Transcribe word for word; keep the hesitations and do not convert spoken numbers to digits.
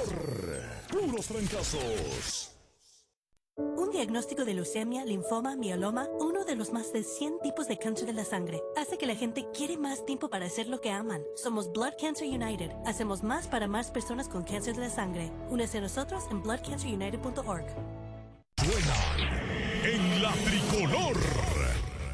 Puros trancazos. Un diagnóstico de leucemia, linfoma, mieloma, uno de los más de cien tipos de cáncer de la sangre, hace que la gente quiere más tiempo para hacer lo que aman. Somos Blood Cancer United. Hacemos más para más personas con cáncer de la sangre. Únese a nosotros en blood cancer united punto org. Suena en la tricolor.